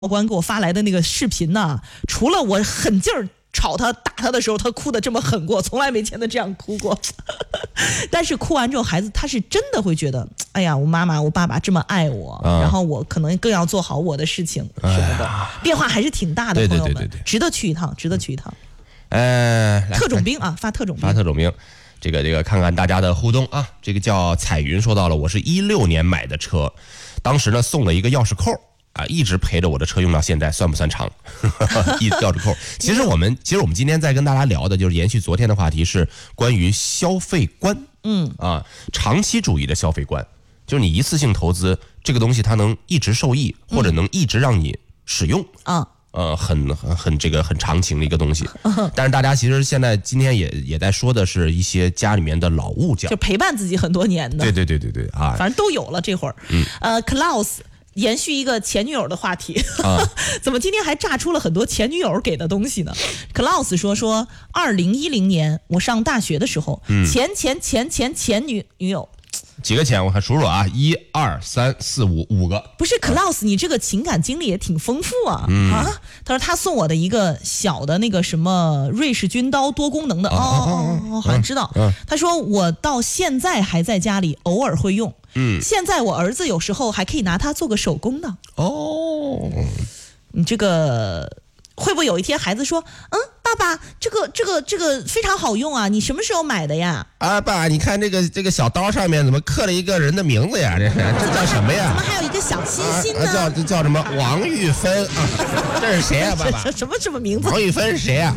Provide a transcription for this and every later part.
官给我发来的那个视频呢，除了我狠劲儿吵他打他的时候他哭得这么狠过，从来没见他这样哭过。但是哭完之后孩子他是真的会觉得，哎呀，我妈妈我爸爸这么爱我，然后我可能更要做好我的事情什么的，变化还是挺大的。朋友们，对，值得去一趟，值得去一趟。特种兵啊，发特种兵。 这个看看大家的互动啊。这个叫彩云说到了，我是16年买的车，当时呢送了一个钥匙扣啊，一直陪着我的车用到现在，算不算长？钥匙扣。其实我们今天在跟大家聊的就是延续昨天的话题，是关于消费观。长期主义的消费观，就是你一次性投资这个东西，它能一直受益，或者能一直让你使用啊。很长情的一个东西。但是大家其实今天也在说的是一些家里面的老物件， 就陪伴自己很多年的。 对啊， 反正都有了这会儿。Klaus 延续一个前女友的话题，怎么今天还炸出了很多前女友给的东西呢？ Klaus 说2010年我上大学的时候，前女友。 几个钱？我看数数啊，1、2、3、4、5个。 不是 Klaus，你这个情感经历也挺丰富啊。他说他送我的一个小的那个什么瑞士军刀多功能的，好像知道。他说我到现在还在家里偶尔会用。现在我儿子有时候还可以拿它做个手工呢。你这个会不会有一天孩子说，爸爸，这个非常好用啊，你什么时候买的呀？ 啊，爸，你看这个小刀上面怎么刻了一个人的名字呀？这叫什么呀？ 怎么还有一个小心心呢？ 叫什么？王玉芬啊？这是谁呀，爸爸？ 什么名字？ 王玉芬是谁呀？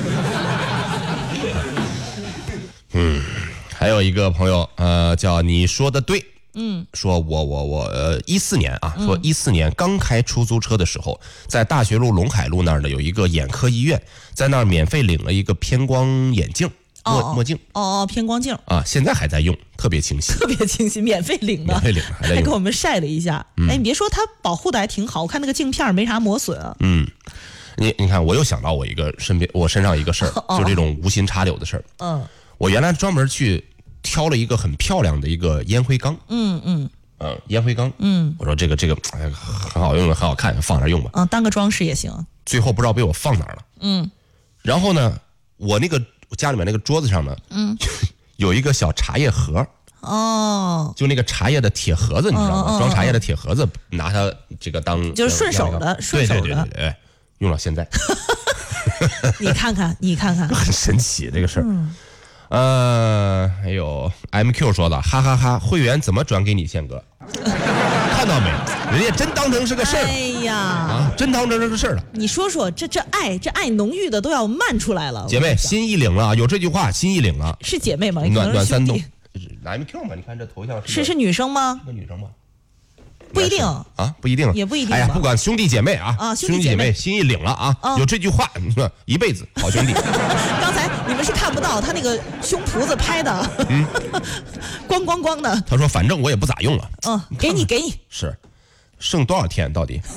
还有一个朋友，叫你说的对。说我14年啊，说14年刚开出租车的时候，在大学路龙海路那儿呢有一个眼科医院，在那儿免费领了一个偏光眼镜，墨镜。 偏光镜啊，现在还在用，特别清晰，免费领的， 还给我们晒了一下。你别说，它保护的还挺好，我看那个镜片没啥磨损啊。 你看，我又想到我身上一个事儿，就这种无心插柳的事儿。我原来专门去挑了一个很漂亮的一个烟灰缸，烟灰缸，我说这个很好用，很好看，放那儿用吧， 当个装饰也行。 最后不知道被我放哪儿了，然后呢，我家里面那个桌子上呢，有一个小茶叶盒，就那个茶叶的铁盒子，你知道吗？装茶叶的铁盒子，拿它这个当就是顺手的， 对，用到现在。 你看看， 很神奇这个事儿。还有 MQ 说的，哈哈哈，会员怎么转给你宪哥？看到没？人家真当成是个事儿。 哎呀， 真当成是个事儿了。 你说这爱浓郁的都要漫出来了。 姐妹，心意领了，有这句话，心意领了。 是姐妹吗？ 暖三冬。MQ 嘛，你看这头像是女生吗？ 是女生吗？ 不一定啊，不一定， 也不一定。 哎呀，不管兄弟姐妹啊，兄弟姐妹心意领了啊，有这句话，你说一辈子好兄弟。 刚才你们是看不到他那个胸脯子拍的，光的。 他说反正我也不咋用了， 给你是，剩多少天到底？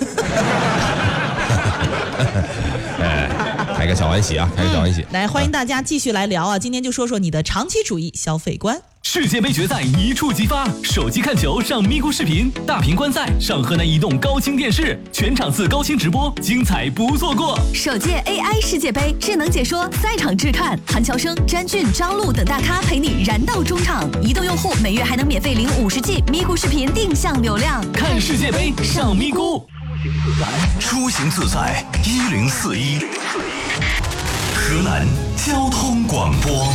开个小玩笑啊，开个小玩笑。 来，欢迎大家继续来聊啊！今天就说说你的长期主义消费观。 世界杯决赛一触即发，手机看球上咪咕视频，大屏观赛上河南移动高清电视，全场次高清直播，精彩不错过。 首届 AI 世界杯智能解说，赛场质看，韩乔生、詹俊、张璐等大咖陪你燃到中场。移动用户每月还能免费领50G 咪咕视频定向流量， 看世界杯上咪咕。 出行自在1041，河南交通广播。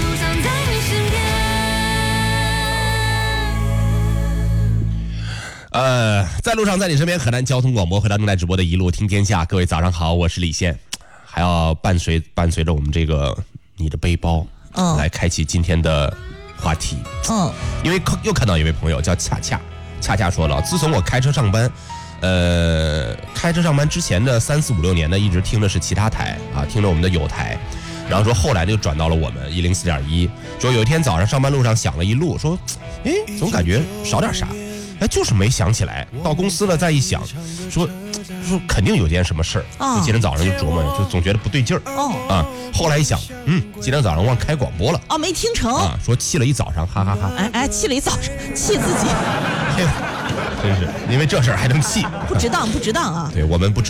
在路上，在你身边，河南交通广播，回到正在直播的一路听天下。各位早上好，我是李现，还要伴随着我们这个你的背包，来开启今天的话题。因为又看到一位朋友叫恰说了，自从我开车上班，开车上班之前的3、4、5、6年呢，一直听的是其他台啊，听着我们的有台，然后说后来就转到了我们104.1，说有一天早上上班路上想了一路，说，总感觉少点啥。就是没想起来，到公司了再一想，说肯定有件什么事儿。今天早上就琢磨，就总觉得不对劲儿。后来一想，今天早上忘开广播了。 没听成。 说气了一早上，哈哈哈。 气了一早上，气自己。 真是因为这事儿还能气， 不值当啊！ 对我们不值。